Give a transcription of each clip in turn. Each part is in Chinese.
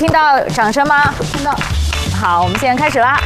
听到掌声吗？ 听到。 好，我们现在开始啦。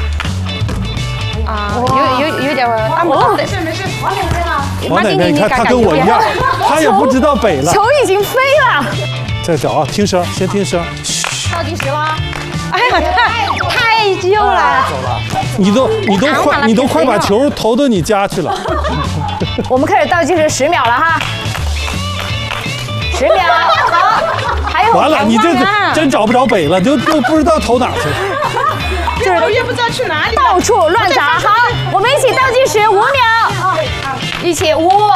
有点按不到。 没事没事，往哪边了？ 往哪边？你看他跟我一样，他也不知道北了。 球已经飞了。 再找啊，听声，先听声。 倒计时了。哎呀，太旧了。 走了。你都快把球投到你家去了。 我们开始倒计时10秒了哈。10秒，好，还有。 完了，你这真找不着北了，就不知道投哪去。 越投越不知道去哪里， 到处乱砸。好，我们一起倒计时5秒，一起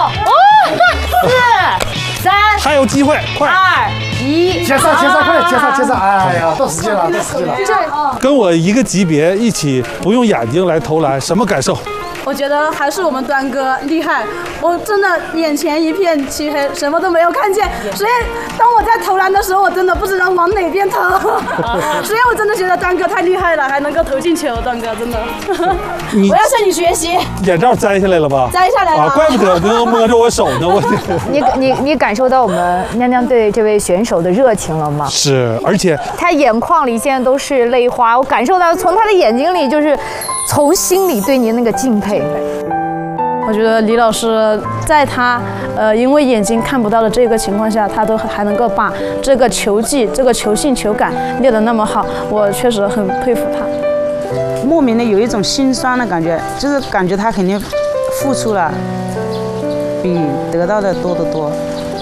5、4、3， 还有机会，快 ！2、1， 解散，快点解散！哎呀，到时间了。 跟我一个级别一起，不用眼睛来投篮，什么感受？ 我觉得还是我们端哥厉害，我真的眼前一片漆黑，什么都没有看见。所以当我在投篮的时候，我真的不知道往哪边投。所以我真的觉得端哥太厉害了，还能够投进球。端哥真的，我要向你学习。 眼罩摘下来了吧？ 摘下来了。 怪不得能摸着我手呢。 你感受到我们娘娘对这位选手的热情了吗？ 是，而且他眼眶里现在都是泪花，我感受到从他的眼睛里就是从心里对您那个敬佩。 我觉得李老师在他因为眼睛看不到的这个情况下，他都还能够把这个球技、这个球性、球感练得那么好，我确实很佩服他。 莫名的有一种心酸的感觉，就是感觉他肯定付出了比得到的多得多。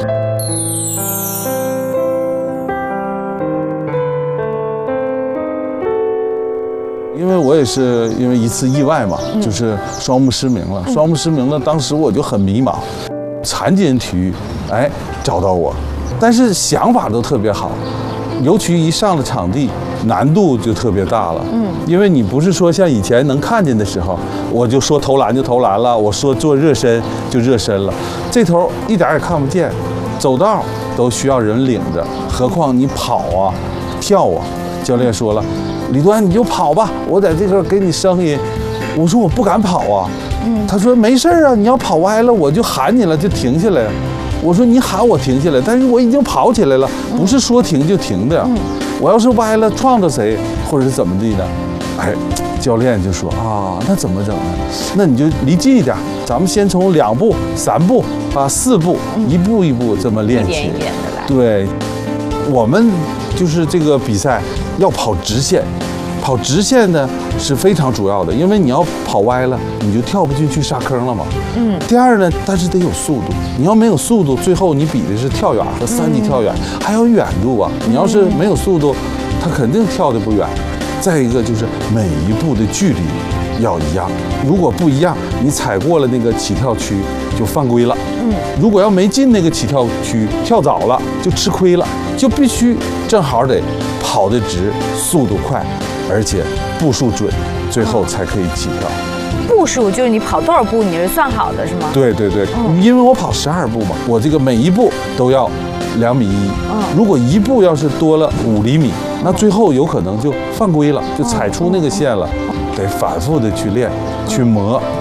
因为我也是因为一次意外嘛，就是双目失明了。双目失明了，当时我就很迷茫。残疾人体育，找到我，但是想法都特别好，尤其一上了场地，难度就特别大了。因为你不是说像以前能看见的时候，我就说投篮就投篮了，我说做热身就热身了，这头一点也看不见，走道都需要人领着，何况你跑啊、跳啊。教练说了，李端你就跑吧，我在这块给你声音。我说我不敢跑啊。他说没事啊，你要跑歪了我就喊你了，就停下来。我说你喊我停下来，但是我已经跑起来了，不是说停就停的。我要是歪了撞着谁或者是怎么地的，教练就说啊，那怎么整呢？那你就离近一点，咱们先从2步、3步4步，一步一步这么练起。 一点一点的来。 对，我们就是这个比赛要跑直线，跑直线呢是非常主要的，因为你要跑歪了，你就跳不进去沙坑了嘛。第二呢，但是得有速度，你要没有速度，最后你比的是跳远和3级跳远，还有远度啊。你要是没有速度，他肯定跳得不远。再一个就是每一步的距离要一样，如果不一样，你踩过了那个起跳区就犯规了。如果要没进那个起跳区，跳早了就吃亏了，就必须正好得跑得直，速度快，而且步数准，最后才可以起跳。 步数就是你跑多少步你是算好的是吗？ 对，因为我跑12步嘛，我这个每一步都要2.1米。如果一步要是多了5厘米，那最后有可能就犯规了，就踩出那个线了。得反复的去练，去磨，